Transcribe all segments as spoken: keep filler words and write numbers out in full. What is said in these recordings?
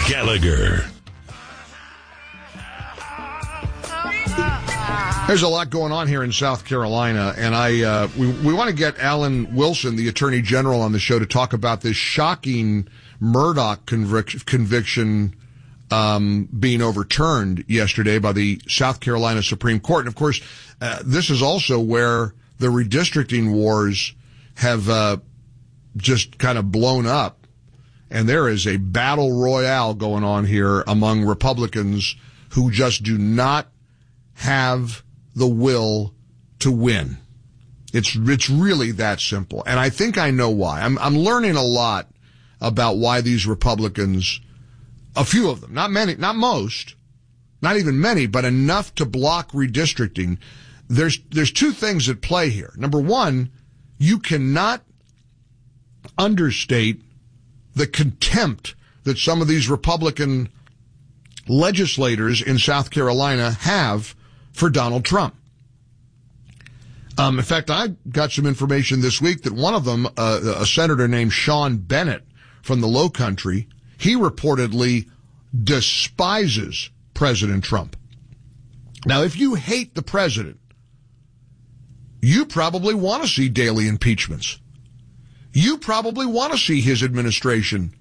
Gallagher. There's a lot going on here in South Carolina, and I uh, we we want to get Alan Wilson, the Attorney General, on the show to talk about this shocking Murdoch convic- conviction um, being overturned yesterday by the South Carolina Supreme Court. And of course, uh, this is also where the redistricting wars have uh, just kind of blown up, and there is a battle royale going on here among Republicans who just do not have the will to win. It's it's really that simple. And I think I know why. I'm I'm learning a lot about why these Republicans, a few of them, not many, not most, not even many, but enough to block redistricting. There's there's two things at play here. Number one, you cannot understate the contempt that some of these Republican legislators in South Carolina have for Donald Trump. Um, in fact, I got some information this week that one of them, uh, a senator named Sean Bennett from the Low Country, he reportedly despises President Trump. Now, if you hate the president, you probably want to see daily impeachments. You probably want to see his administration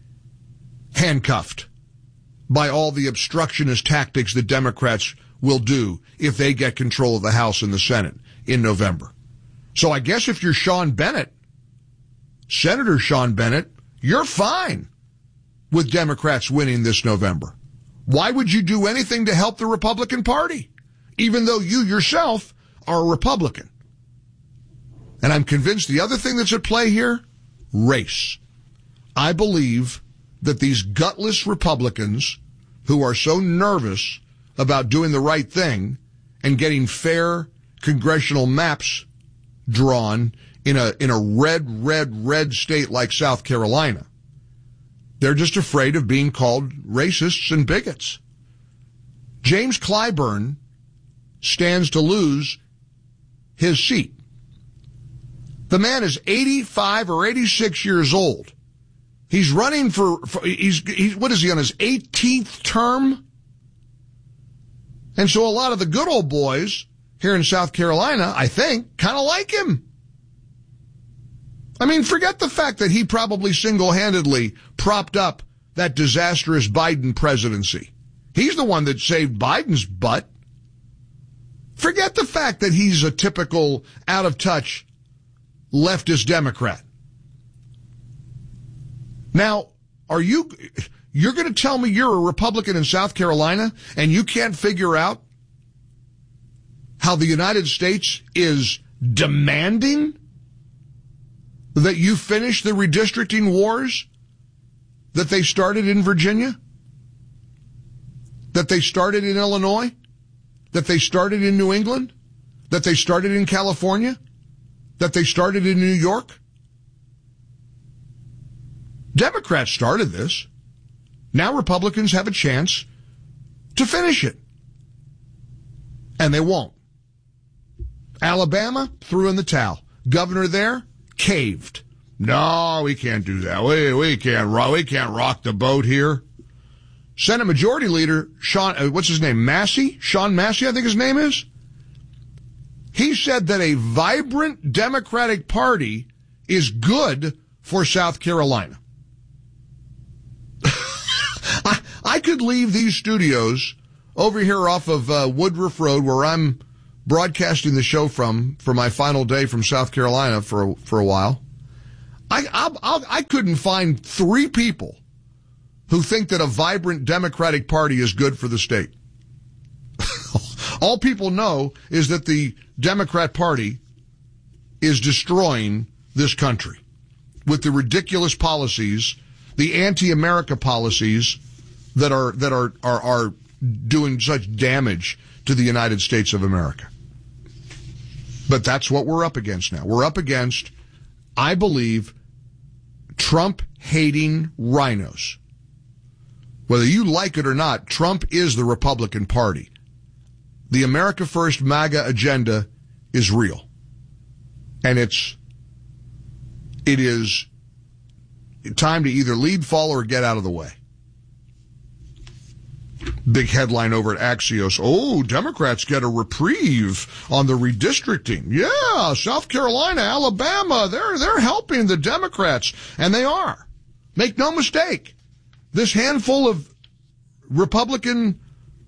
handcuffed by all the obstructionist tactics that Democrats will do if they get control of the House and the Senate in November. So I guess if you're Sean Bennett, Senator Sean Bennett, you're fine with Democrats winning this November. Why would you do anything to help the Republican Party, even though you yourself are a Republican? And I'm convinced the other thing that's at play here, race. I believe that these gutless Republicans who are so nervous about doing the right thing and getting fair congressional maps drawn in a in a red, red, red state like South Carolina, they're just afraid of being called racists and bigots. James Clyburn stands to lose his seat. The man is eighty-five or eighty-six years old. He's running for, for he's, he's, what is he, on his eighteenth term? And so a lot of the good old boys here in South Carolina, I think, kind of like him. I mean, forget the fact that he probably single-handedly propped up that disastrous Biden presidency. He's the one that saved Biden's butt. Forget the fact that he's a typical out-of-touch leftist Democrat. Now, are you, you're going to tell me you're a Republican in South Carolina and you can't figure out how the United States is demanding that you finish the redistricting wars that they started in Virginia, that they started in Illinois, that they started in New England, that they started in California, that they started in New York? Democrats started this. Now Republicans have a chance to finish it. And they won't. Alabama threw in the towel. Governor there caved. No, we can't do that. We we can't rock, we can't rock the boat here. Senate Majority Leader Sean, uh, what's his name? Massey? Sean Massey, I think his name is. He said that a vibrant Democratic Party is good for South Carolina. I, I could leave these studios over here off of uh, Woodruff Road, where I'm broadcasting the show from for my final day from South Carolina for a, for a while. I I'll, I'll, I couldn't find three people who think that a vibrant Democratic Party is good for the state. All people know is that the Democrat Party is destroying this country with the ridiculous policies, the anti-America policies that are that are are, are doing such damage to the United States of America. But that's what we're up against now. We're up against, I believe, Trump-hating rhinos. Whether you like it or not, Trump is the Republican Party. The America First MAGA agenda is real. And it's, it is time to either lead, follow, or get out of the way. Big headline over at Axios. Oh, Democrats get a reprieve on the redistricting. Yeah, South Carolina, Alabama, they're, they're helping the Democrats. And they are. Make no mistake. This handful of Republican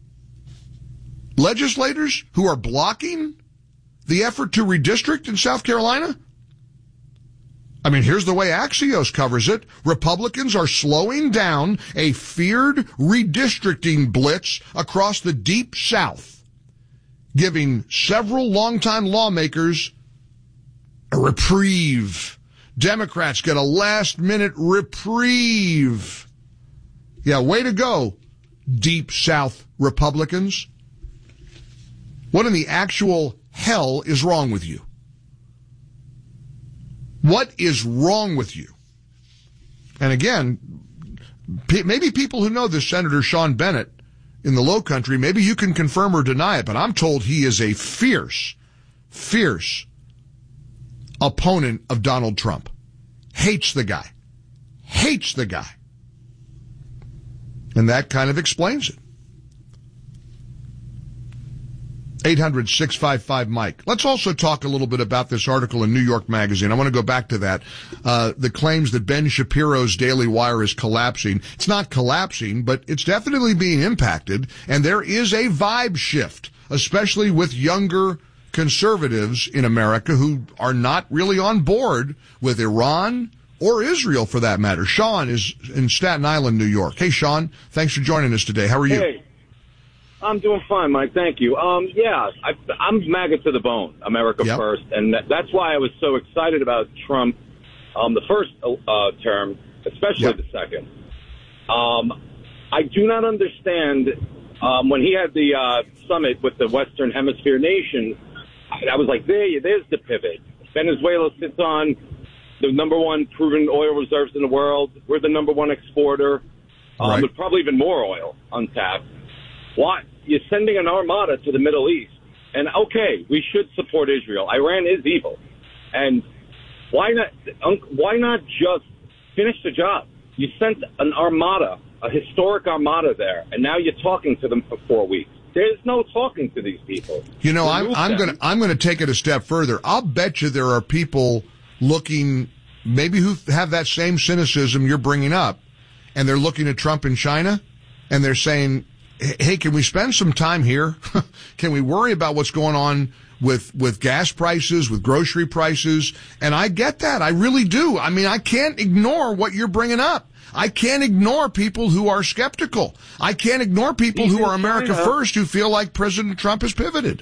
legislators who are blocking the effort to redistrict in South Carolina? I mean, here's the way Axios covers it. Republicans are slowing down a feared redistricting blitz across the Deep South, giving several longtime lawmakers a reprieve. Democrats get a last-minute reprieve. Yeah, way to go, Deep South Republicans. What in the actual hell is wrong with you? What is wrong with you? And again, p- maybe people who know this Senator Sean Bennett in the Low Country, maybe you can confirm or deny it, but I'm told he is a fierce, fierce opponent of Donald Trump. Hates the guy. Hates the guy. And that kind of explains it. eight hundred, six five five, Mike. Let's also talk a little bit about this article in New York Magazine. I want to go back to that. Uh, the claims that Ben Shapiro's Daily Wire is collapsing. It's not collapsing, but it's definitely being impacted. And there is a vibe shift, especially with younger conservatives in America who are not really on board with Iran or Israel for that matter. Sean is in Staten Island, New York. Hey, Sean, thanks for joining us today. How are you? Hey. I'm doing fine, Mike. Thank you. Um, yeah, I, I'm MAGA to the bone, America yep. first, and that, that's why I was so excited about Trump um, the first uh, term, especially yep. the second. Um, I do not understand um, when he had the uh, summit with the Western Hemisphere nations. I, I was like, there, there's the pivot. Venezuela sits on the number one proven oil reserves in the world. We're the number one exporter, um, right. with probably even more oil untapped. Why? You're sending an armada to the Middle East. And, okay, we should support Israel. Iran is evil. And why not Why not just finish the job? You sent an armada, a historic armada there, and now you're talking to them for four weeks. There's no talking to these people. You know, I'm, I'm going to I'm going to take it a step further. I'll bet you there are people looking, maybe who have that same cynicism you're bringing up, and they're looking at Trump in China, and they're saying, hey, can we spend some time here? Can we worry about what's going on with, with gas prices, with grocery prices? And I get that. I really do. I mean, I can't ignore what you're bringing up. I can't ignore people who are skeptical. I can't ignore people He's who are America China. first, who feel like President Trump has pivoted.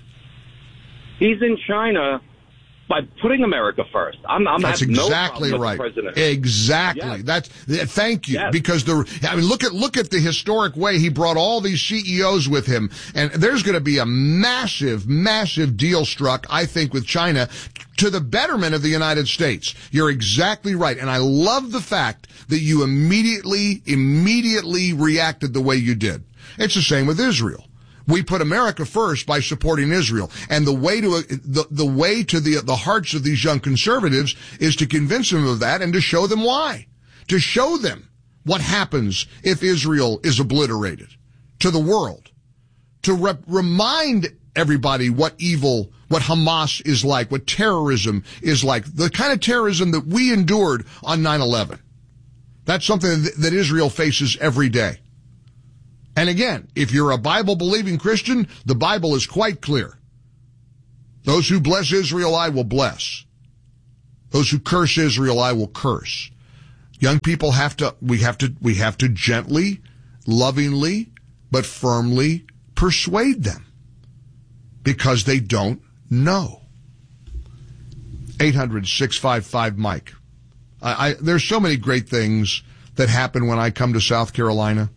He's in China by putting America first. I'm, I'm That's exactly no right. President. Exactly. Yes. That's thank you. Yes. Because the I mean, look at look at the historic way he brought all these C E Os with him, and there's going to be a massive, massive deal struck, I think, with China to the betterment of the United States. You're exactly right, and I love the fact that you immediately, immediately reacted the way you did. It's the same with Israel. We put America first by supporting Israel. And the way to, the, the way to the, the hearts of these young conservatives is to convince them of that and to show them why. To show them what happens if Israel is obliterated to the world. To re- remind everybody what evil, what Hamas is like, what terrorism is like, the kind of terrorism that we endured on nine eleven. That's something that, that Israel faces every day. And again, if you're a Bible-believing Christian, the Bible is quite clear. Those who bless Israel, I will bless. Those who curse Israel, I will curse. Young people have to, we have to, we have to gently, lovingly, but firmly persuade them because they don't know. eight hundred, six five five, Mike. I, I, there's so many great things that happen when I come to South Carolina.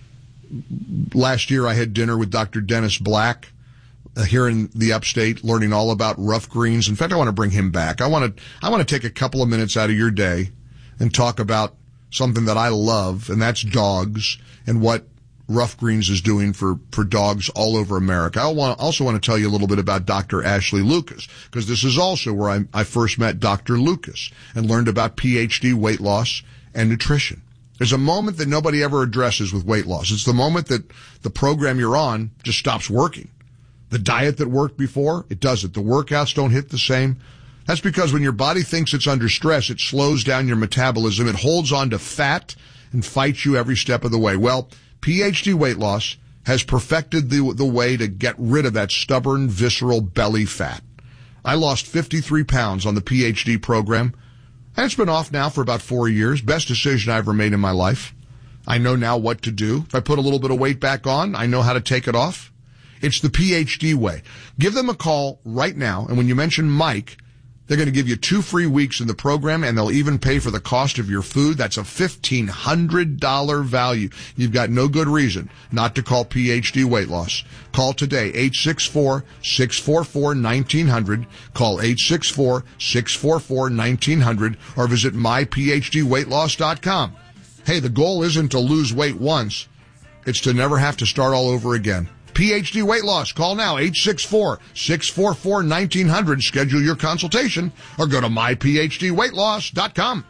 Last year I had dinner with Doctor Dennis Black uh, here in the upstate, learning all about rough greens. In fact, I want to bring him back. I want to, I want to take a couple of minutes out of your day and talk about something that I love, and that's dogs and what Rough Greens is doing for, for dogs all over America. I want, also want to tell you a little bit about Doctor Ashley Lucas, because this is also where I, I first met Doctor Lucas and learned about P H D weight loss and nutrition. There's a moment that nobody ever addresses with weight loss. It's the moment that the program you're on just stops working. The diet that worked before, it doesn't. The workouts don't hit the same. That's because when your body thinks it's under stress, it slows down your metabolism. It holds on to fat and fights you every step of the way. Well, P H D Weight Loss has perfected the, the way to get rid of that stubborn, visceral belly fat. I lost fifty-three pounds on the P H D program, and it's been off now for about four years. Best decision I ever made in my life. I know now what to do. If I put a little bit of weight back on, I know how to take it off. It's the P H D way. Give them a call right now, and when you mention Mike, they're going to give you two free weeks in the program, and they'll even pay for the cost of your food. That's a fifteen hundred dollars value. You've got no good reason not to call P H D Weight Loss. Call today, eight six four, six four four, one nine zero zero. Call eight six four, six four four, one nine zero zero or visit my p h d weight loss dot com. Hey, the goal isn't to lose weight once. It's to never have to start all over again. P H D Weight Loss. Call now, eight six four, six four four, one nine zero zero. Schedule your consultation or go to my p h d weight loss dot com.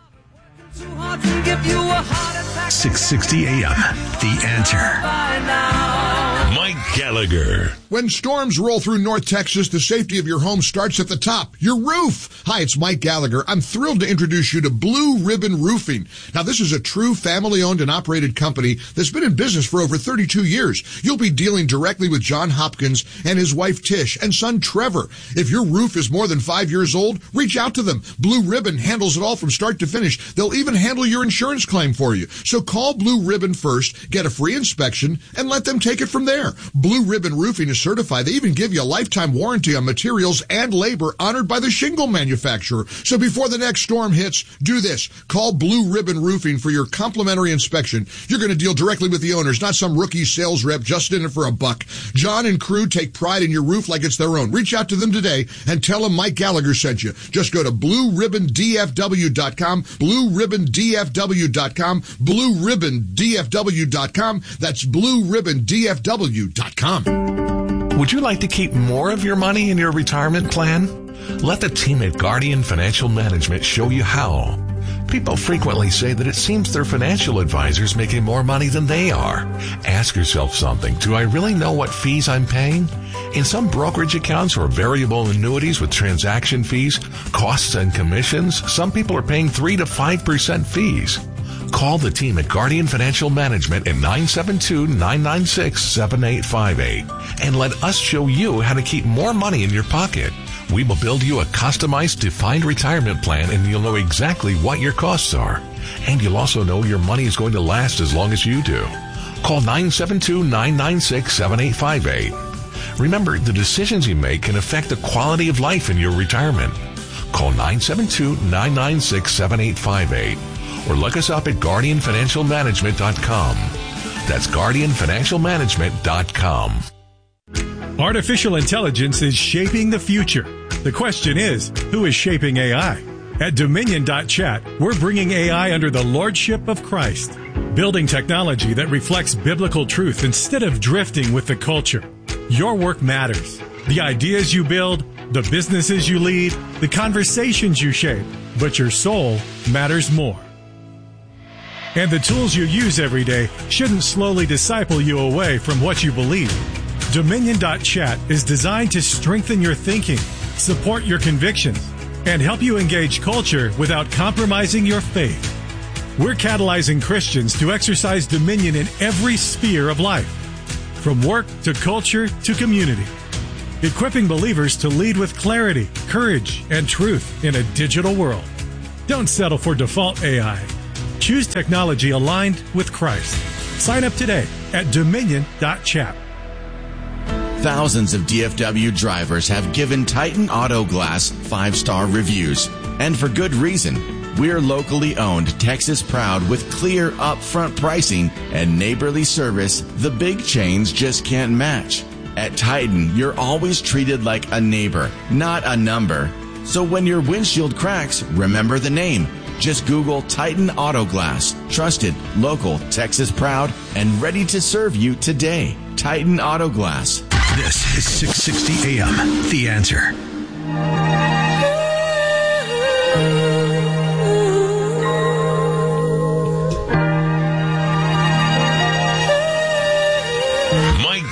six sixty A M, The Answer. Mike Gallagher. When storms roll through North Texas, the safety of your home starts at the top, your roof. Hi, it's Mike Gallagher. I'm thrilled to introduce you to Blue Ribbon Roofing. Now, this is a true family-owned and operated company that's been in business for over thirty-two years. You'll be dealing directly with John Hopkins and his wife Tish and son Trevor. If your roof is more than five years old, reach out to them. Blue Ribbon handles it all from start to finish. They'll even handle your insurance claim for you. So call Blue Ribbon first, get a free inspection, and let them take it from there. Blue Ribbon Roofing is certified. They even give you a lifetime warranty on materials and labor honored by the shingle manufacturer. So before the next storm hits, do this. Call Blue Ribbon Roofing for your complimentary inspection. You're going to deal directly with the owners, not some rookie sales rep just in it for a buck. John and crew take pride in your roof like it's their own. Reach out to them today and tell them Mike Gallagher sent you. Just go to blue ribbon d f w dot com, blue ribbon d f w dot com, blue ribbon d f w dot com. That's blue ribbon d f w dot com. Would you like to keep more of your money in your retirement plan? Let the team at Guardian Financial Management show you how. People frequently say that it seems their financial advisor's making more money than they are. Ask yourself something. Do I really know what fees I'm paying? In some brokerage accounts or variable annuities with transaction fees, costs and commissions, some people are paying three to five percent fees. Call the team at Guardian Financial Management at nine seven two, nine nine six, seven eight five eight and let us show you how to keep more money in your pocket. We will build you a customized defined retirement plan, and you'll know exactly what your costs are. And you'll also know your money is going to last as long as you do. Call nine seven two, nine nine six, seven eight five eight. Remember, the decisions you make can affect the quality of life in your retirement. Call nine seven two, nine nine six, seven eight five eight or look us up at guardian financial management dot com. That's guardian financial management dot com. Artificial intelligence is shaping the future. The question is, who is shaping A I? At Dominion dot chat, we're bringing A I under the lordship of Christ, building technology that reflects biblical truth instead of drifting with the culture. Your work matters. The ideas you build, the businesses you lead, the conversations you shape, but your soul matters more. And the tools you use every day shouldn't slowly disciple you away from what you believe. Dominion dot chat is designed to strengthen your thinking, support your convictions, and help you engage culture without compromising your faith. We're catalyzing Christians to exercise dominion in every sphere of life, from work to culture to community, equipping believers to lead with clarity, courage, and truth in a digital world. Don't settle for default A I. Choose technology aligned with Christ. Sign up today at Dominion dot chat. Thousands of D F W drivers have given Titan Auto Glass five-star reviews. And for good reason. We're locally owned, Texas proud, with clear upfront pricing and neighborly service the big chains just can't match. At Titan, you're always treated like a neighbor, not a number. So when your windshield cracks, remember the name. Just Google Titan Auto Glass. Trusted, local, Texas proud, and ready to serve you today. Titan Auto Glass. This is six sixty A M, The Answer.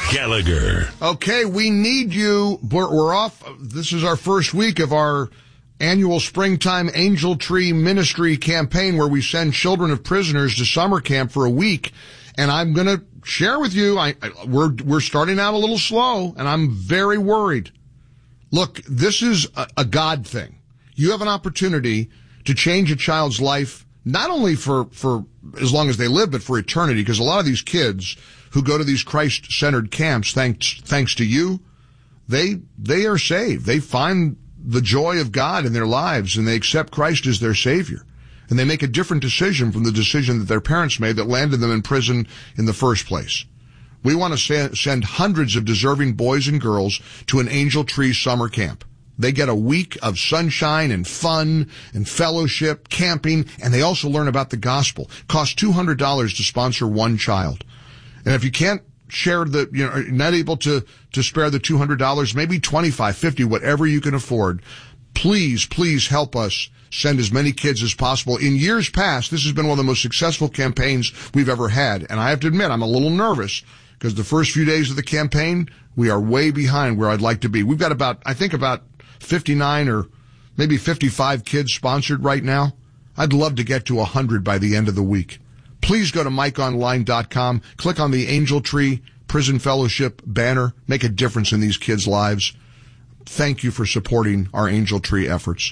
Gallagher. Okay, we need you. We're, we're off. This is our first week of our annual springtime Angel Tree Ministry campaign where we send children of prisoners to summer camp for a week. And I'm going to share with you, I, I, we're, we're starting out a little slow, and I'm very worried. Look, this is a, a God thing. You have an opportunity to change a child's life, not only for, for as long as they live, but for eternity, because a lot of these kids who go to these Christ-centered camps, thanks, thanks to you, they, they are saved. They find the joy of God in their lives, and they accept Christ as their Savior. And they make a different decision from the decision that their parents made that landed them in prison in the first place. We want to send hundreds of deserving boys and girls to an Angel Tree summer camp. They get a week of sunshine and fun and fellowship, camping, and they also learn about the gospel. It costs two hundred dollars to sponsor one child. And if you can't share the, you know, not able to, to spare the two hundred dollars, maybe twenty-five, fifty, whatever you can afford, please, please help us send as many kids as possible. In years past, this has been one of the most successful campaigns we've ever had. And I have to admit, I'm a little nervous because the first few days of the campaign, we are way behind where I'd like to be. We've got about, I think about fifty-nine or maybe fifty-five kids sponsored right now. I'd love to get to one hundred by the end of the week. Please go to mike online dot com, click on the Angel Tree Prison Fellowship banner, make a difference in these kids' lives. Thank you for supporting our Angel Tree efforts.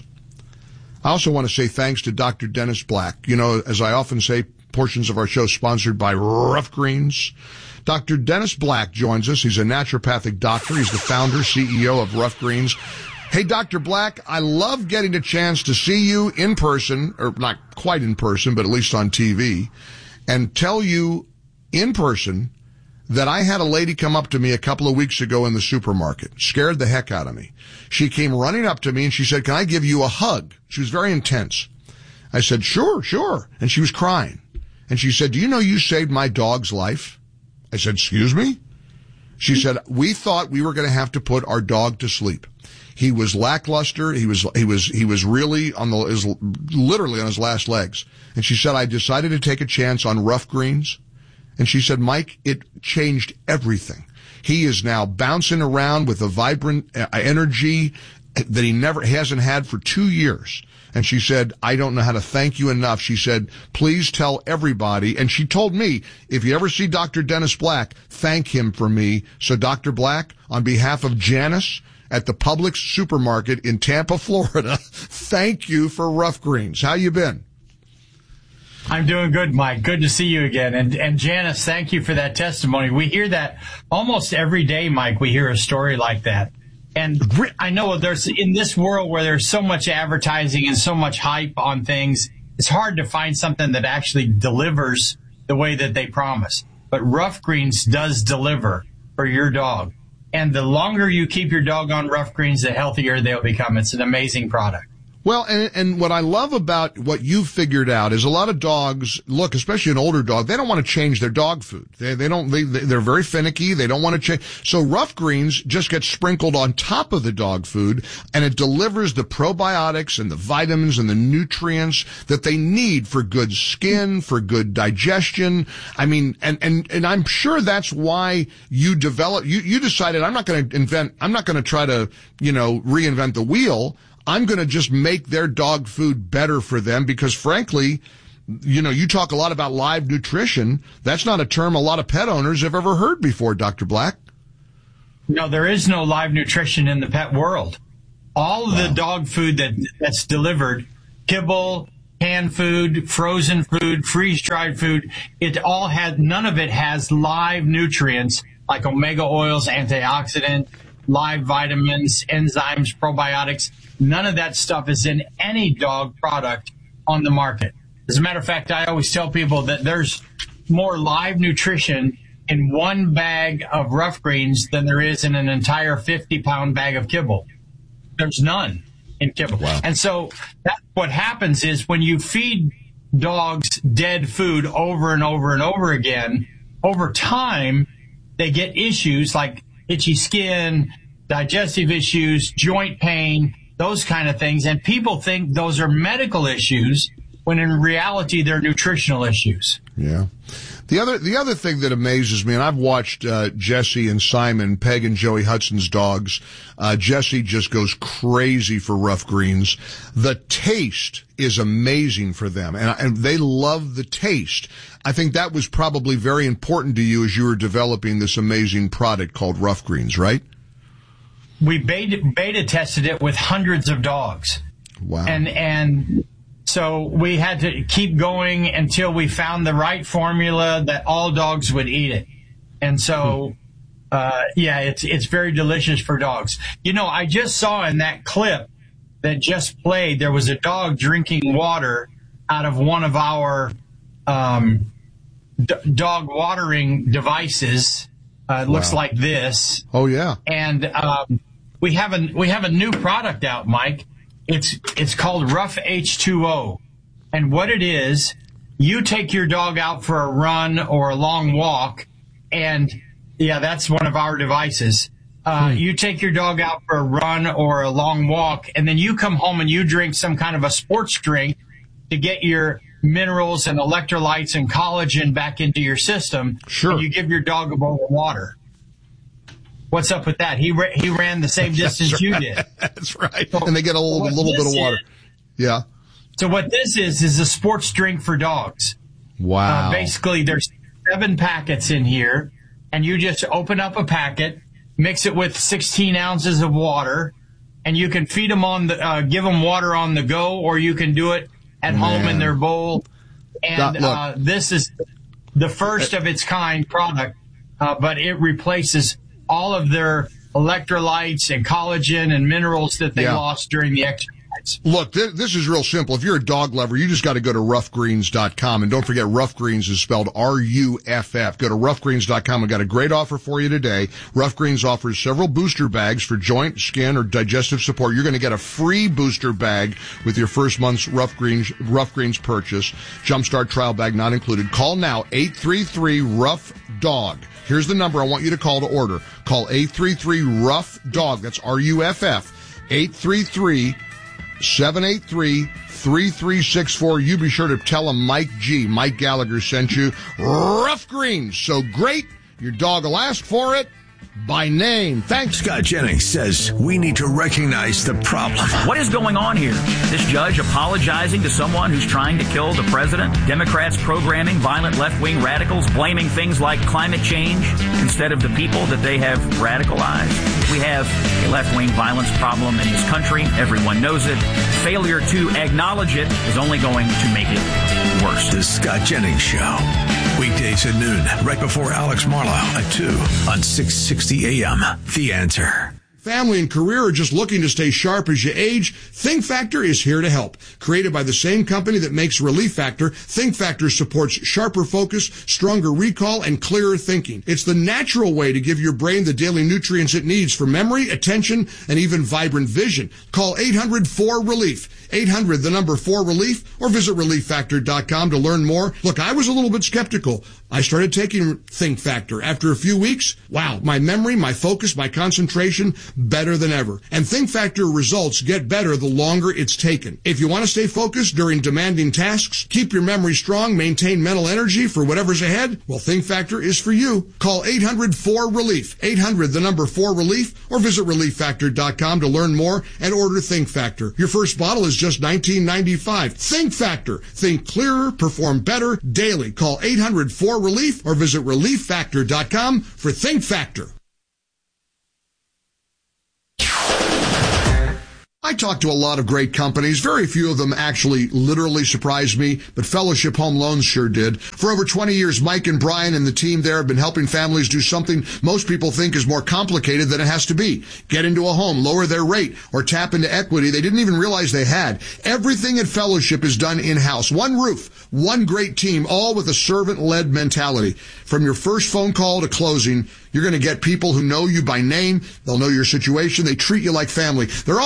I also want to say thanks to Doctor Dennis Black. You know, as I often say, portions of our show sponsored by Rough Greens. Doctor Dennis Black joins us. He's a naturopathic doctor. He's the founder, C E O of Rough Greens. Hey, Doctor Black, I love getting a chance to see you in person, or not quite in person, but at least on T V, and tell you in person that I had a lady come up to me a couple of weeks ago in the supermarket. Scared the heck out of me. She came running up to me and she said, "Can I give you a hug?" She was very intense. I said, "Sure, sure." And she was crying. And she said, "Do you know you saved my dog's life?" I said, "Excuse me?" She said, "We thought we were going to have to put our dog to sleep. He was lackluster. He was, he was, he was really on the, is literally on his last legs." And she said, "I decided to take a chance on Rough Greens." And she said, "Mike, it changed everything. He is now bouncing around with a vibrant uh, energy that he never hasn't had for two years. And she said, "I don't know how to thank you enough." She said, "Please tell everybody." And she told me, "If you ever see Doctor Dennis Black, thank him for me." So Doctor Black, on behalf of Janice at the Publix supermarket in Tampa, Florida, thank you for Rough Greens. How you been? I'm doing good, Mike. Good to see you again. And, and Janice, thank you for that testimony. We hear that almost every day, Mike. We hear a story like that. And I know there's, in this world where there's so much advertising and so much hype on things, it's hard to find something that actually delivers the way that they promise. But Rough Greens does deliver for your dog. And the longer you keep your dog on Rough Greens, the healthier they'll become. It's an amazing product. Well, and, and what I love about what you've figured out is a lot of dogs, look, especially an older dog, they don't want to change their dog food. They, they don't, they, they're very finicky. They don't want to change. So Rough Greens just gets sprinkled on top of the dog food, and it delivers the probiotics and the vitamins and the nutrients that they need for good skin, for good digestion. I mean, and, and, and I'm sure that's why you develop, you, you decided, I'm not going to invent, I'm not going to try to, you know, reinvent the wheel. I'm going to just make their dog food better for them because, frankly, you know, you talk a lot about live nutrition. That's not a term a lot of pet owners have ever heard before, Doctor Black. No, there is no live nutrition in the pet world. All of wow. the dog food that that's delivered, kibble, canned food, frozen food, freeze-dried food, it all has, none of it has live nutrients like omega oils, antioxidant, live vitamins, enzymes, probiotics. None of that stuff is in any dog product on the market. As a matter of fact, I always tell people that there's more live nutrition in one bag of Rough Greens than there is in an entire fifty pound bag of kibble. There's none in kibble. Wow. And so that, what happens is when you feed dogs dead food over and over and over again, over time, they get issues like itchy skin, digestive issues, joint pain, those kind of things. And people think those are medical issues when in reality they're nutritional issues. Yeah. The other, the other thing that amazes me, and I've watched, uh, Jesse and Simon, Peg and Joey Hudson's dogs. Uh, Jesse just goes crazy for Rough Greens. The taste is amazing for them, and, and they love the taste. I think that was probably very important to you as you were developing this amazing product called Rough Greens, right? We beta, beta tested it with hundreds of dogs. Wow. And, and, So we had to keep going until we found the right formula that all dogs would eat it. And so, uh, yeah, it's, it's very delicious for dogs. You know, I just saw in that clip that just played, there was a dog drinking water out of one of our, um, d- dog watering devices. Uh, it looks Wow. like this. Oh, yeah. And, um, we have a, we have a new product out, Mike. It's it's called Rough H two O. And what it is, you take your dog out for a run or a long walk, and, yeah, that's one of our devices. Uh, hmm. You take your dog out for a run or a long walk, and then you come home and you drink some kind of a sports drink to get your minerals and electrolytes and collagen back into your system. Sure. And you give your dog a bowl of water. What's up with that? He ra- he ran the same distance right. you did. That's right. So, and they get a little, little bit of water. Is, yeah. So what this is, is a sports drink for dogs. Wow. Uh, basically, there's seven packets in here, and you just open up a packet, mix it with sixteen ounces of water, and you can feed them on the, uh, give them water on the go, or you can do it at Man. home in their bowl. And that, uh, this is the first of its kind product, uh, but it replaces all of their electrolytes and collagen and minerals that they yeah. lost during the exercise. Look, th- this is real simple. If you're a dog lover, you just got to go to rough greens dot com. And don't forget, Rough Greens is spelled R U F F. Go to rough greens dot com. I've got a great offer for you today. Rough Greens offers several booster bags for joint, skin, or digestive support. You're going to get a free booster bag with your first month's Rough Greens, Rough Greens purchase. Jumpstart trial bag not included. Call now, eight three three, rough dog. Here's the number I want you to call to order. Call eight three three, rough dog. That's R U F F. eight three three, seven eight three, three three six four. You be sure to tell them Mike G, Mike Gallagher sent you. Rough Greens. So great, your dog will ask for it by name. Thanks. Scott Jennings says we need to recognize the problem. What is going on here? This judge apologizing to someone who's trying to kill the president? Democrats programming violent left-wing radicals, blaming things like climate change instead of the people that they have radicalized? We have a left-wing violence problem in this country. Everyone knows it. Failure to acknowledge it is only going to make it worse. The Scott Jennings Show. Weekdays at noon, right before Alex Marlowe at two on six sixty A M. The Answer. Family and career are just looking to stay sharp as you age? Think Factor is here to help. Created by the same company that makes Relief Factor, Think Factor supports sharper focus, stronger recall, and clearer thinking. It's the natural way to give your brain the daily nutrients it needs for memory, attention, and even vibrant vision. Call eight hundred four relief. eight hundred, the number four relief, or visit relief factor dot com to learn more. Look, I was a little bit skeptical. I started taking Think Factor. After a few weeks, wow, my memory, my focus, my concentration, better than ever. And Think Factor results get better the longer it's taken. If you want to stay focused during demanding tasks, keep your memory strong, maintain mental energy for whatever's ahead, well, Think Factor is for you. Call eight hundred four relief. eight hundred, the number four relief, or visit relief factor dot com to learn more and order Think Factor. Your first bottle is just nineteen ninety-five. Think Factor. Think clearer, perform better daily. Call eight hundred four relief or visit relief factor dot com for Think Factor. I talked to a lot of great companies. Very few of them actually literally surprised me, but Fellowship Home Loans sure did. For over twenty years, Mike and Brian and the team there have been helping families do something most people think is more complicated than it has to be. Get into a home, lower their rate, or tap into equity they didn't even realize they had. Everything at Fellowship is done in-house. One roof, one great team, all with a servant-led mentality. From your first phone call to closing, you're going to get people who know you by name. They'll know your situation. They treat you like family. They're also offering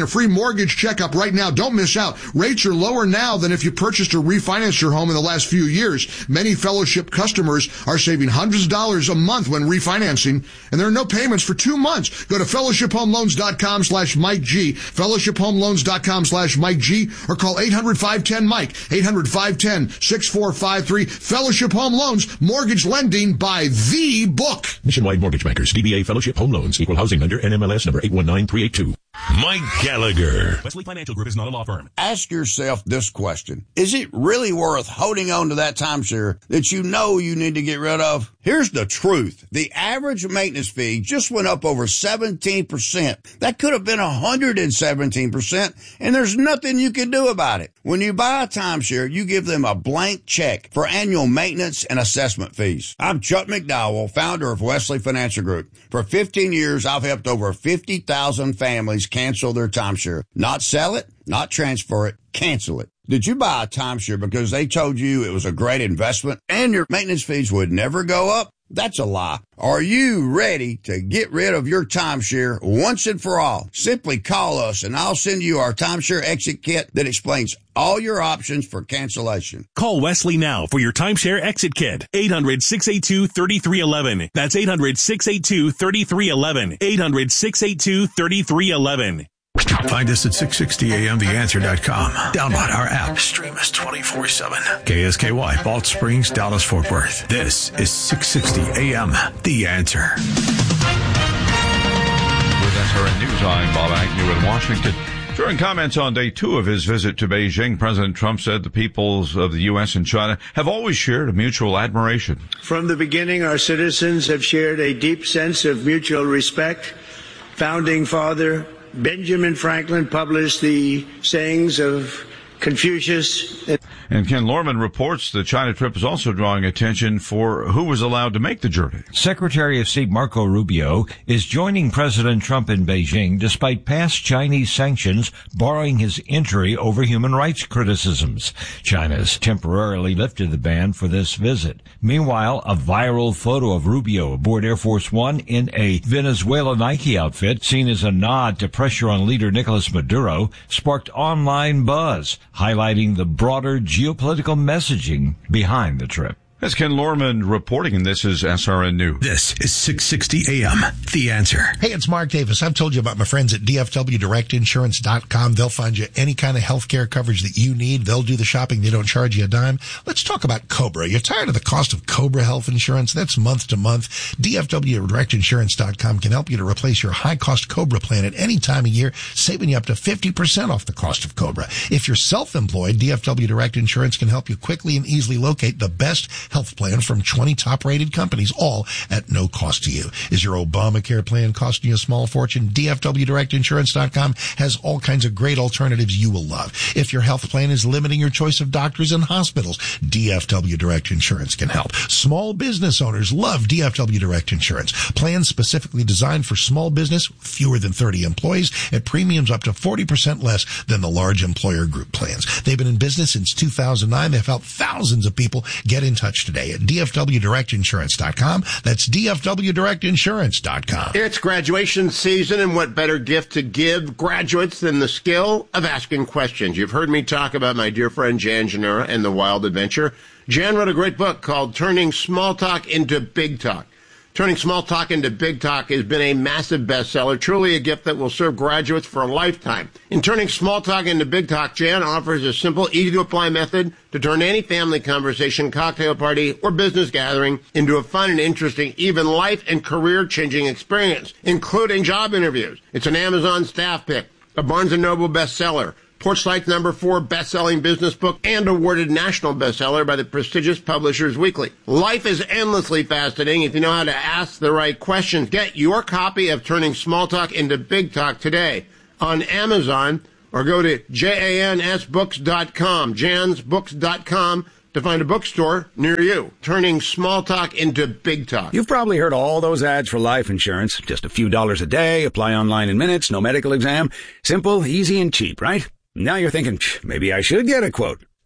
offering a free mortgage checkup right now. Don't miss out. Rates are lower now than if you purchased or refinanced your home in the last few years. Many Fellowship customers are saving hundreds of dollars a month when refinancing, and there are no payments for two months. Go to fellowship home loans dot com slash Mike G, fellowship home loans dot com slash Mike G, or call eight hundred, five one zero, Mike, eight hundred, five one zero, six four five three. Fellowship Home Loans, mortgage lending by the book. Nationwide Mortgage Bankers, D B A Fellowship Home Loans, Equal Housing Lender, N M L S number eight one nine three eight two. Mike Gallagher. Wesley Financial Group is not a law firm. Ask yourself this question. Is it really worth holding on to that timeshare that you know you need to get rid of? Here's the truth. The average maintenance fee just went up over seventeen percent. That could have been one hundred seventeen percent, and there's nothing you can do about it. When you buy a timeshare, you give them a blank check for annual maintenance and assessment fees. I'm Chuck McDowell, founder of Wesley Financial Group. For fifteen years, I've helped over fifty thousand families cancel their timeshare. Not sell it, not transfer it, cancel it. Did you buy a timeshare because they told you it was a great investment and your maintenance fees would never go up? That's a lie. Are you ready to get rid of your timeshare once and for all? Simply call us and I'll send you our timeshare exit kit that explains all your options for cancellation. Call Wesley now for your timeshare exit kit. eight hundred, six eight two, three three one one. That's eight hundred, six eight two, three three one one. eight hundred, six eight two, three three one one. Find us at six sixty A M the answer dot com. Download our app. Stream us twenty-four seven. K S K Y, Balch Springs, Dallas, Fort Worth. This is six sixty A M The Answer. With S R N News, I'm Bob Agnew in Washington. During comments on day two of his visit to Beijing, President Trump said the peoples of the U S and China have always shared a mutual admiration. From the beginning, our citizens have shared a deep sense of mutual respect. Founding Father Benjamin Franklin published the sayings of Confucius. And Ken Lorman reports the China trip is also drawing attention for who was allowed to make the journey. Secretary of State Marco Rubio is joining President Trump in Beijing despite past Chinese sanctions barring his entry over human rights criticisms. China's temporarily lifted the ban for this visit. Meanwhile, a viral photo of Rubio aboard Air Force One in a Venezuela Nike outfit, seen as a nod to pressure on leader Nicolas Maduro, sparked online buzz, highlighting the broader geopolitical messaging behind the trip. That's Ken Lorman reporting, and this is S R N News. This is six sixty A M The Answer. Hey, it's Mark Davis. I've told you about my friends at D F W Direct Insurance dot com. They'll find you any kind of health care coverage that you need. They'll do the shopping. They don't charge you a dime. Let's talk about Cobra. You're tired of the cost of Cobra health insurance? That's month to month. D F W Direct Insurance dot com can help you to replace your high-cost Cobra plan at any time of year, saving you up to fifty percent off the cost of Cobra. If you're self-employed, D F W Direct Insurance can help you quickly and easily locate the best health plan from twenty top-rated companies, all at no cost to you. Is your Obamacare plan costing you a small fortune? D F W Direct Insurance dot com has all kinds of great alternatives you will love. If your health plan is limiting your choice of doctors and hospitals, D F W Direct Insurance can help. Small business owners love D F W Direct Insurance. Plans specifically designed for small business, fewer than thirty employees, at premiums up to forty percent less than the large employer group plans. They've been in business since two thousand nine. They've helped thousands of people. Get in touch today at D F W Direct Insurance dot com. That's D F W Direct Insurance dot com. It's graduation season, and what better gift to give graduates than the skill of asking questions? You've heard me talk about my dear friend Jan Genera and the Wild Adventure. Jan wrote a great book called Turning Small Talk into Big Talk. Turning Small Talk into Big Talk has been a massive bestseller, truly a gift that will serve graduates for a lifetime. In Turning Small Talk into Big Talk, Jan offers a simple, easy-to-apply method to turn any family conversation, cocktail party, or business gathering into a fun and interesting, even life and career-changing experience, including job interviews. It's an Amazon staff pick, a Barnes and Noble bestseller, Porchlight's number four best-selling business book, and awarded national bestseller by the prestigious Publishers Weekly. Life is endlessly fascinating if you know how to ask the right questions. Get your copy of Turning Small Talk into Big Talk today on Amazon, or go to jans books dot com, jans books dot com, to find a bookstore near you. Turning Small Talk into Big Talk. You've probably heard all those ads for life insurance. Just a few dollars a day, apply online in minutes, no medical exam. Simple, easy, and cheap, right? Now you're thinking, maybe I should get a quote.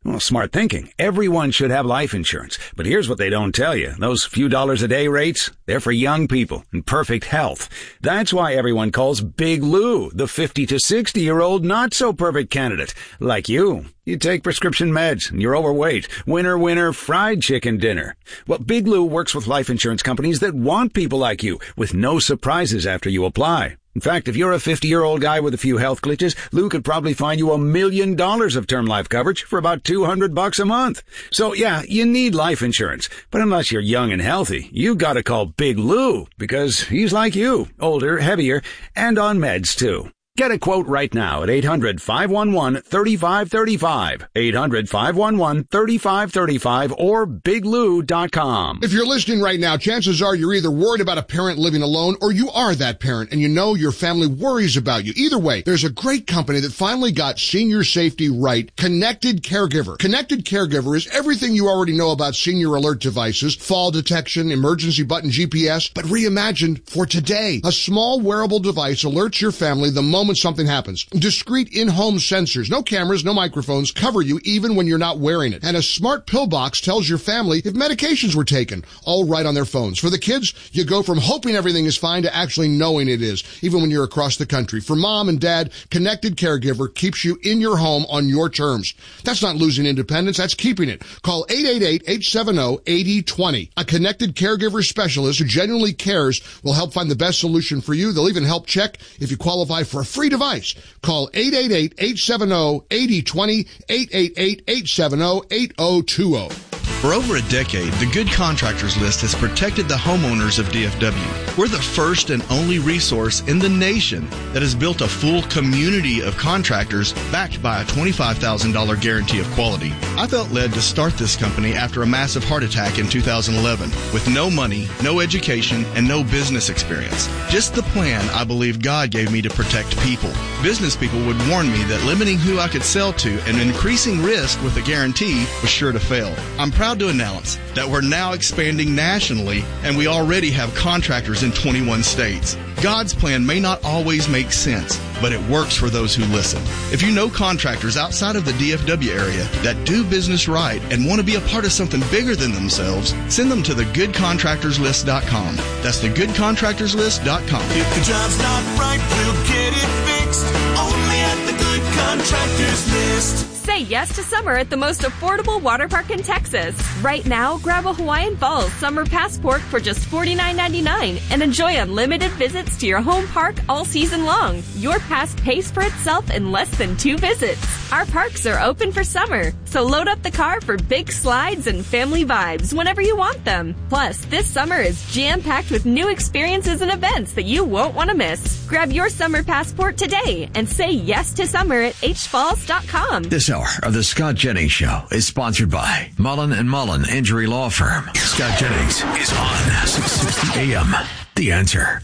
Well, smart thinking. Everyone should have life insurance. But here's what they don't tell you. Those few dollars a day rates, they're for young people in perfect health. That's why everyone calls Big Lou the fifty to sixty year old not so perfect candidate. Like you. You take prescription meds and you're overweight. Winner, winner, fried chicken dinner. Well, Big Lou works with life insurance companies that want people like you with no surprises after you apply. In fact, if you're a fifty-year-old guy with a few health glitches, Lou could probably find you a million dollars of term life coverage for about two hundred bucks a month. So yeah, you need life insurance. But unless you're young and healthy, you gotta call Big Lou because he's like you, older, heavier, and on meds too. Get a quote right now at eight hundred, five one one, three five three five, eight hundred, five one one, three five three five, or big lou dot com. If you're listening right now, chances are you're either worried about a parent living alone or you are that parent and you know your family worries about you. Either way, there's a great company that finally got senior safety right, Connected Caregiver. Connected Caregiver is everything you already know about senior alert devices, fall detection, emergency button G P S, but reimagined for today. A small wearable device alerts your family the moment when something happens. Discreet in-home sensors, no cameras, no microphones, cover you even when you're not wearing it. And a smart pill box tells your family if medications were taken, all right on their phones. For the kids, you go from hoping everything is fine to actually knowing it is, even when you're across the country. For mom and dad, Connected Caregiver keeps you in your home on your terms. That's not losing independence, that's keeping it. Call eight eight eight, eight seven zero, eight zero two zero. A Connected Caregiver specialist who genuinely cares will help find the best solution for you. They'll even help check if you qualify for a free device. Call eight eight eight, eight seven zero, eight zero two zero, eight eight eight, eight seven zero, eight zero two zero. For over a decade, the Good Contractors List has protected the homeowners of D F W. We're the first and only resource in the nation that has built a full community of contractors backed by a twenty-five thousand dollars guarantee of quality. I felt led to start this company after a massive heart attack in two thousand eleven with no money, no education, and no business experience. Just the plan I believe God gave me to protect people. Business people would warn me that limiting who I could sell to and increasing risk with a guarantee was sure to fail. I'm proud to announce that we're now expanding nationally and we already have contractors in twenty-one states. God's plan may not always make sense, but it works for those who listen. If you know contractors outside of the D F W area that do business right and want to be a part of something bigger than themselves, send them to the good contractors list dot com. That's the good contractors list dot com. If the job's not right, we'll get it fixed. Only at the Good Contractors List. Say yes to summer at the most affordable water park in Texas. Right now, grab a Hawaiian Falls summer passport for just forty-nine ninety-nine and enjoy unlimited visits to your home park all season long. Your pass pays for itself in less than two visits. Our parks are open for summer, so load up the car for big slides and family vibes whenever you want them. Plus, this summer is jam-packed with new experiences and events that you won't want to miss. Grab your summer passport today and say yes to summer at h falls dot com. This hour of the Scott Jennings Show is sponsored by Mullen and Mullen Injury Law Firm. Scott Jennings is on six sixty A M. The Answer.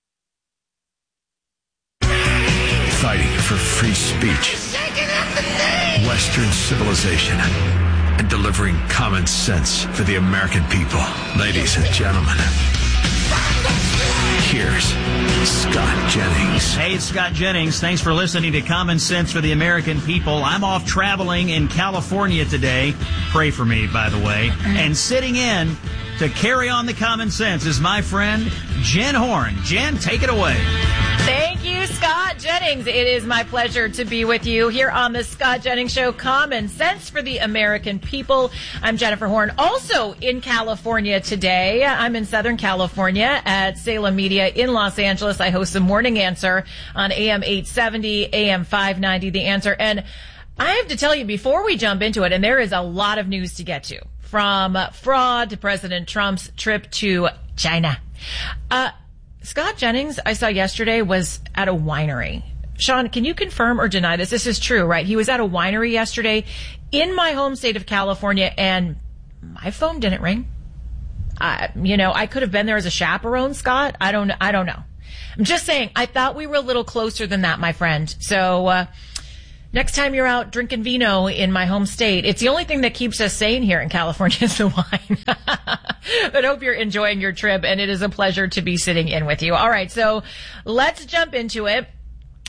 Fighting for free speech, Western civilization, and delivering common sense for the American people. Ladies and gentlemen, here's Scott Jennings. Hey, it's Scott Jennings. Thanks for listening to Common Sense for the American People. I'm off traveling in California today. Pray for me, by the way. And sitting in to carry on the common sense is my friend Jen Horn. Jen, take it away. Thank you, Scott Jennings. It is my pleasure to be with you here on the Scott Jennings Show, Common Sense for the American People. I'm Jennifer Horn, also in California today. I'm in Southern California at Salem Media in Los Angeles. I host the Morning Answer on A M eight seventy, A M five ninety, The Answer. And I have to tell you, before we jump into it, and there is a lot of news to get to, from fraud to President Trump's trip to China. Uh, Scott Jennings, I saw yesterday, was at a winery. Sean, can you confirm or deny this? This is true, right? He was at a winery yesterday in my home state of California, and my phone didn't ring. I, you know, I could have been there as a chaperone, Scott. I don't, I don't know. I'm just saying, I thought we were a little closer than that, my friend. So, uh, next time you're out drinking vino in my home state, it's the only thing that keeps us sane here in California is the wine. But I hope you're enjoying your trip, and it is a pleasure to be sitting in with you. All right, so let's jump into it.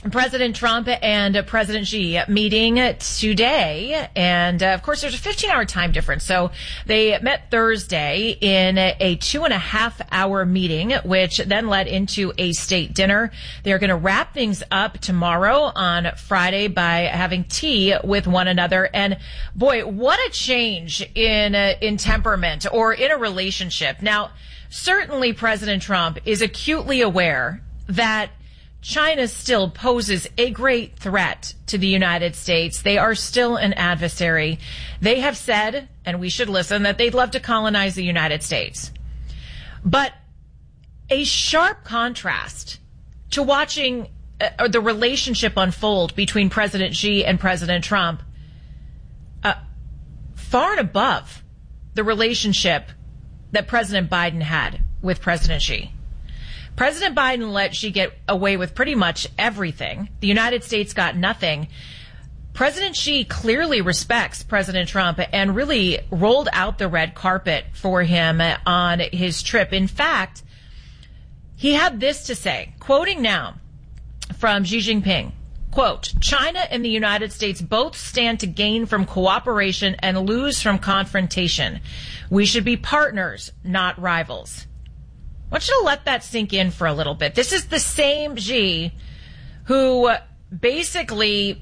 President Trump and President Xi meeting today. And, uh, of course, there's a fifteen-hour time difference. So they met Thursday in a two and a half hour meeting, which then led into a state dinner. They're going to wrap things up tomorrow on Friday by having tea with one another. And, boy, what a change in, uh, in temperament or in a relationship. Now, certainly President Trump is acutely aware that China still poses a great threat to the United States. They are still an adversary. They have said, and we should listen, that they'd love to colonize the United States. But a sharp contrast to watching uh, the relationship unfold between President Xi and President Trump, uh, far and above the relationship that President Biden had with President Xi. President Biden let Xi get away with pretty much everything. The United States got nothing. President Xi clearly respects President Trump and really rolled out the red carpet for him on his trip. In fact, he had this to say, quoting now from Xi Jinping, quote, "China and the United States both stand to gain from cooperation and lose from confrontation. We should be partners, not rivals." I want you to let that sink in for a little bit. This is the same Xi who basically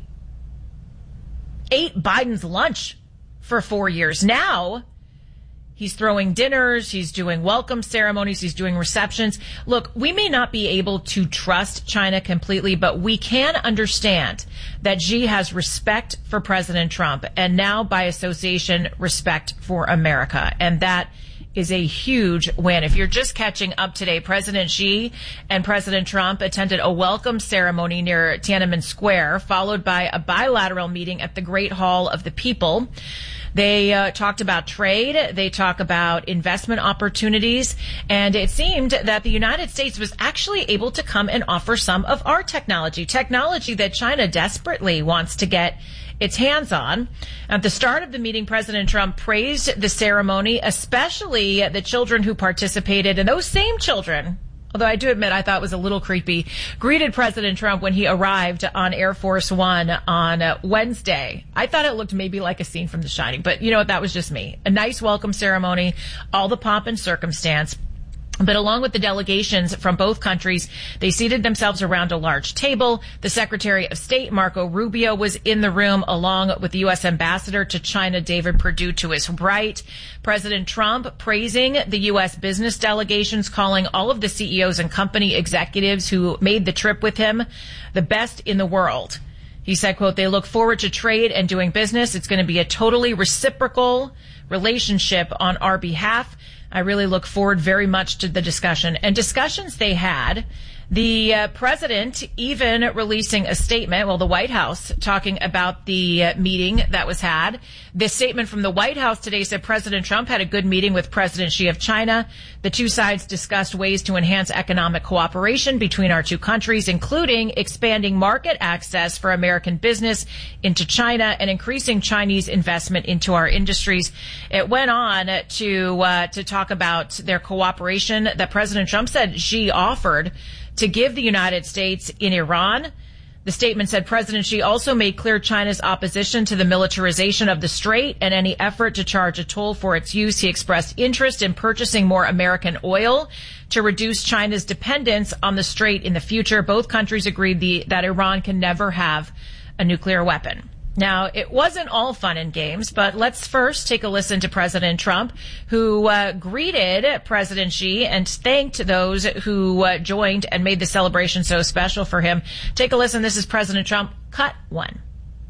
ate Biden's lunch for four years. Now he's throwing dinners, he's doing welcome ceremonies, he's doing receptions. Look, we may not be able to trust China completely, but we can understand that Xi has respect for President Trump and now by association respect for America. And that is a huge win. If you're just catching up today, President Xi and President Trump attended a welcome ceremony near Tiananmen Square, followed by a bilateral meeting at the Great Hall of the People. They uh, talked about trade. They talk about investment opportunities. And it seemed that the United States was actually able to come and offer some of our technology, technology that China desperately wants to get its hands on. At the start of the meeting, President Trump praised the ceremony, especially the children who participated. And those same children, although I do admit I thought it was a little creepy, greeted President Trump when he arrived on Air Force One on uh, Wednesday. I thought it looked maybe like a scene from The Shining, but you know what? That was just me. A nice welcome ceremony, all the pomp and circumstance. But along with the delegations from both countries, they seated themselves around a large table. The Secretary of State, Marco Rubio, was in the room along with the U S Ambassador to China, David Perdue, to his right. President Trump praising the U S business delegations, calling all of the C E Os and company executives who made the trip with him the best in the world. He said, quote, "They look forward to trade and doing business. It's going to be a totally reciprocal relationship on our behalf. I really look forward very much to the discussion." And discussions they had, the uh, president even releasing a statement, well, the White House talking about the uh, meeting that was had. This statement from the White House today said President Trump had a good meeting with President Xi of China. The two sides discussed ways to enhance economic cooperation between our two countries, including expanding market access for American business into China and increasing Chinese investment into our industries. It went on to uh, to talk about their cooperation that President Trump said Xi offered to give the United States in Iran. The statement said President Xi also made clear China's opposition to the militarization of the strait and any effort to charge a toll for its use. He expressed interest in purchasing more American oil to reduce China's dependence on the strait in the future. Both countries agreed the, that Iran can never have a nuclear weapon. Now, it wasn't all fun and games, but let's first take a listen to President Trump, who uh, greeted President Xi and thanked those who uh, joined and made the celebration so special for him. Take a listen. This is President Trump, cut one.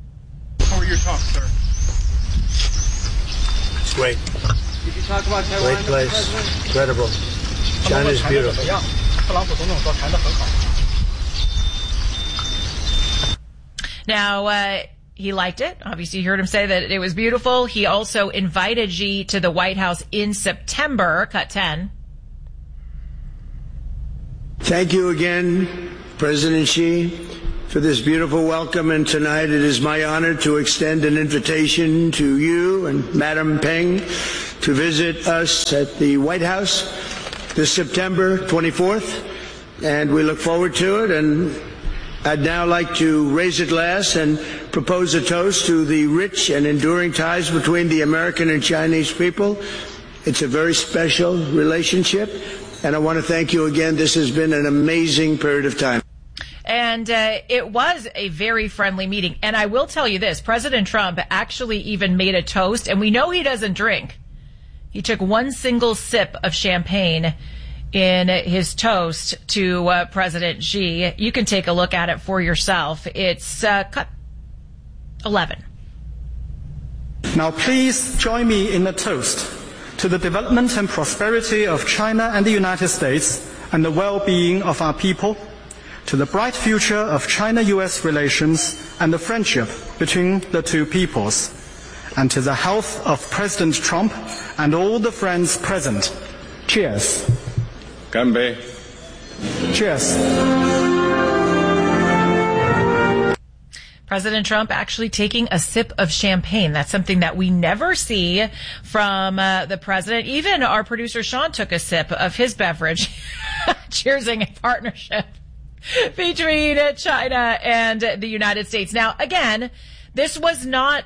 How were your talks, sir? It's great. Did you talk about Taiwan? Great place. Incredible. China's beautiful. Now, uh, he liked it. Obviously, you heard him say that it was beautiful. He also invited Xi to the White House in September. Cut ten. Thank you again, President Xi, for this beautiful welcome. And tonight it is my honor to extend an invitation to you and Madam Peng to visit us at the White House this September twenty-fourth. And we look forward to it. And I'd now like to raise a glass and propose a toast to the rich and enduring ties between the American and Chinese people. It's a very special relationship, and I want to thank you again. This has been an amazing period of time. And uh, it was a very friendly meeting. And I will tell you this, President Trump actually even made a toast, and we know he doesn't drink. He took one single sip of champagne in his toast to uh, President Xi. You can take a look at it for yourself. It's uh, cut eleven. Now please join me in a toast to the development and prosperity of China and the United States and the well-being of our people, to the bright future of China-U S relations and the friendship between the two peoples, and to the health of President Trump and all the friends present. Cheers. Ganbei. Cheers. President Trump actually taking a sip of champagne. That's something that we never see from uh, the president. Even our producer Sean took a sip of his beverage, cheersing a partnership between China and the United States. Now, again, this was not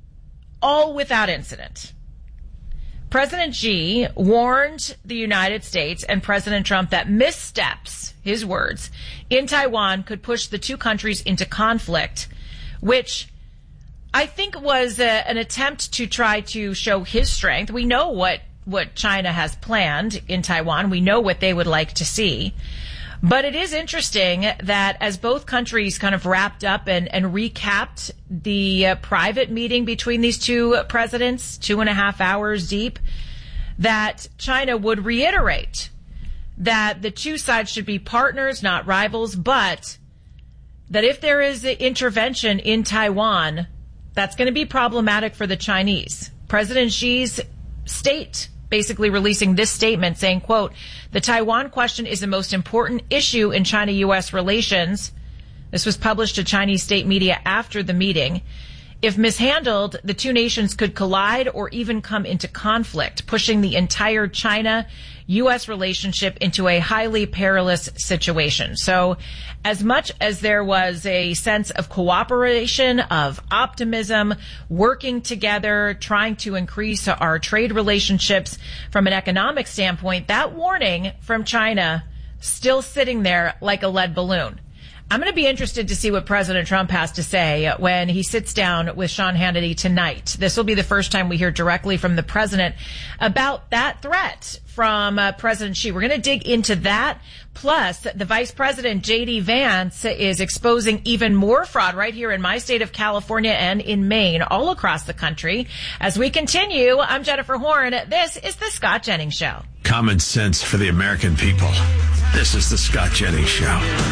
all without incident. President Xi warned the United States and President Trump that missteps, his words, in Taiwan could push the two countries into conflict, which I think was a, an attempt to try to show his strength. We know what, what China has planned in Taiwan. We know what they would like to see. But it is interesting that as both countries kind of wrapped up and, and recapped the uh, private meeting between these two presidents, two and a half hours deep, that China would reiterate that the two sides should be partners, not rivals, but that if there is an intervention in Taiwan, that's going to be problematic for the Chinese. President Xi's state basically releasing this statement saying, quote, the Taiwan question is the most important issue in China-U S relations. This was published to Chinese state media after the meeting. If mishandled, the two nations could collide or even come into conflict, pushing the entire China-U S relationship into a highly perilous situation. So as much as there was a sense of cooperation, of optimism, working together, trying to increase our trade relationships from an economic standpoint, that warning from China still sitting there like a lead balloon. I'm going to be interested to see what President Trump has to say when he sits down with Sean Hannity tonight. This will be the first time we hear directly from the president about that threat from uh, President Xi. We're going to dig into that. Plus, the Vice President, J D. Vance, is exposing even more fraud right here in my state of California and in Maine, all across the country. As we continue, I'm Jennifer Horn. This is The Scott Jennings Show. Common sense for the American people. This is The Scott Jennings Show.